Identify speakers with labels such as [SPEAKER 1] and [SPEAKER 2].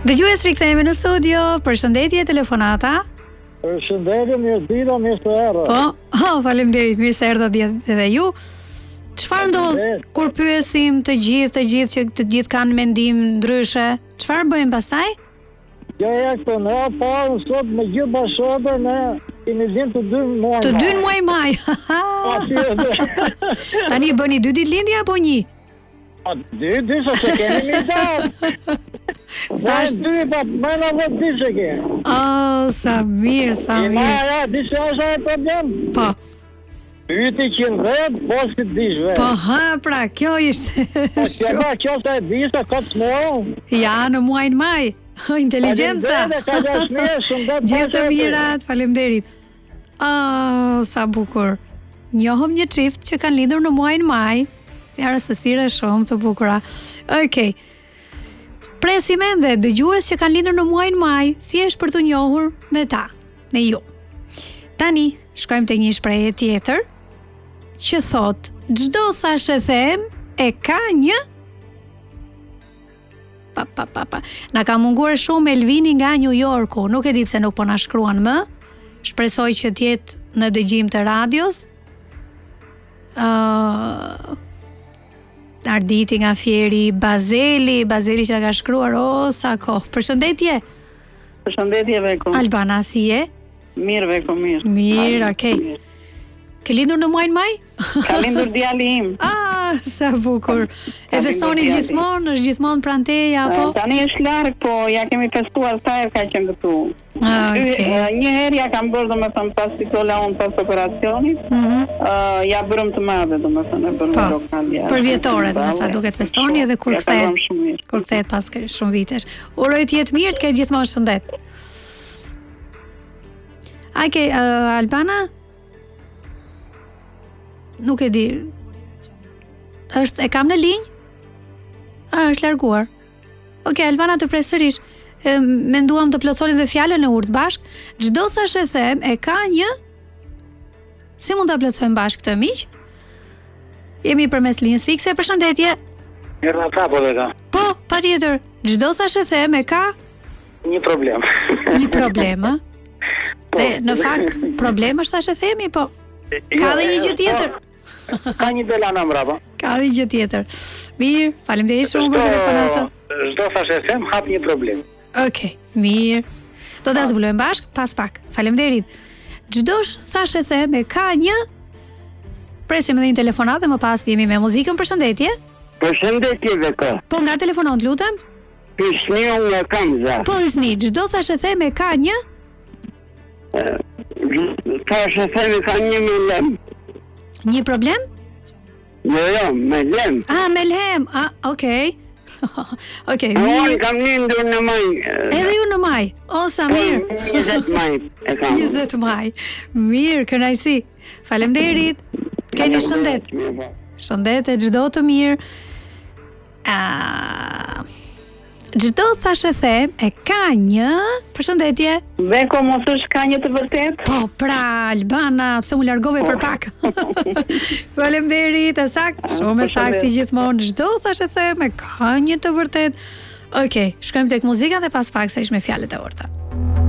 [SPEAKER 1] Dëgjues, rikthehemi në studio. Përshëndetje, telefonata.
[SPEAKER 2] Përshëndetje, mirë se erdha.
[SPEAKER 1] Po, faleminderit, mirë se erdha edhe ju. Çfarë ndodh kur pyesim të gjithë që të gjithë kanë mendim ndryshe? Çfarë bëjmë pastaj?
[SPEAKER 2] Ja, këto në parë sot me gjithë bashkëta ne kemi dhënë të 2 muaj.
[SPEAKER 1] Të 2 muaj maj. Tani bëni 2 ditë lindje apo 1?
[SPEAKER 2] 2 se kemi një datë. Thash 2 pa më në 10 ditë që kemi.
[SPEAKER 1] Sa mirë, sa mirë.
[SPEAKER 2] Ja, disa është e problem.
[SPEAKER 1] Po.
[SPEAKER 2] Pyti që në vetë, po si të dish vetë.
[SPEAKER 1] Po, pra, kjo ishte.
[SPEAKER 2] Kjo se e disa, ka të muaj.
[SPEAKER 1] Ja, në muajin maj. Inteligjenca. Gjithë të mirat, faleminderit. Sa bukur. Njohëm një çift që kanë lindur në muajin maj. Ja, rastësire shumë të bukura. Okej. Presim ende dëgjues që kanë lindur në muajin maj, thjesht për të njohur me ta, me ju. Tani shkojmë tek një shprehje tjetër që thot: çdo thash e them e ka një Na ka munguar shumë Elvini nga New Yorku. Nuk e di pse nuk po na shkruan më. Shpresoj që të jetë në dëgjim të radios. Arditi nga Fieri, Bazeli që na ka shkruar sa kohë. Përshëndetje.
[SPEAKER 3] Përshëndetje Veko.
[SPEAKER 1] Albana, si je?
[SPEAKER 3] Mirë Veko, mirë.
[SPEAKER 1] Mirë, okay. Ke lindur në muajin maj?
[SPEAKER 3] Ka lindur djali im.
[SPEAKER 1] Sa bukur. E festoni gjithmonë, është gjithmonë pranë teje apo?
[SPEAKER 3] Tani është larg, po ja kemi festuar sa herë ka qenë këtu. Një herë ja kam bërë domethënë pas pitola unë pas operacionit. Ja bërëm të madhe domethënë bërëm lokal.
[SPEAKER 1] Për vjetoret, me sa duket festoni edhe kur kthehet pas shumë vitesh. Uroj të jetë mirë, të ketë gjithmonë shëndet. Albana? Nuk e di. E kam në linjë? Është larguar. Okej, Albana, të pres sërish. Menduam të plotësonin dhe fjalën e urt bashk. Çdo thash e them e ka një. Si mund ta plotësojmë bashk këtë miq? Jemi përmes linjës fikse. Përshëndetje.
[SPEAKER 2] Mirë apo dhe.
[SPEAKER 1] Po, patjetër. Çdo thash e them e ka
[SPEAKER 2] një problem.
[SPEAKER 1] Një problem, ë? Dhe në fakt problem është thash e themi, po ka dhe një gjë tjetër.
[SPEAKER 2] Ka një delana mbrapa.
[SPEAKER 1] Ka dhe një gjë tjetër. Mirë, faleminderit shumë për telefonatën.
[SPEAKER 2] Çdo thash e them hap një problem.
[SPEAKER 1] Okej, mirë. Do ta zbulojmë bashk pas pak. Faleminderit. Çdo thash e them e ka një. Presim edhe një telefonatë, më pas jemi me muzikën. Përshëndetje.
[SPEAKER 2] Përshëndetje Veko.
[SPEAKER 1] Po nga telefonon, lutem?
[SPEAKER 2] Hysni nga Kamza.
[SPEAKER 1] Po Hysni, çdo thash e them e ka një.
[SPEAKER 2] Thash e them e ka një melem.
[SPEAKER 1] Një problem?
[SPEAKER 2] Jo, melem.
[SPEAKER 1] Melem. Okej. Okej, mirë.
[SPEAKER 2] Unë kam lindur në maj.
[SPEAKER 1] Edhe ju në maj. Sa mirë.
[SPEAKER 2] 20 maj e kam.
[SPEAKER 1] 20 maj. Mirë, kënaqësi. Faleminderit. Keni shëndet. Shëndet e çdo të mirë. Çdo thash e them e ka një. Përshëndetje.
[SPEAKER 3] Veko, mos është ka një të vërtet?
[SPEAKER 1] Po, pra, Albana, pse mu largove për pak. Faleminderit, sakt, shumë sakt si gjithmonë. Çdo thash e them e ka një të vërtet. Okej, shkojmë tek muzika dhe pas pak sërish me fjalët e urta.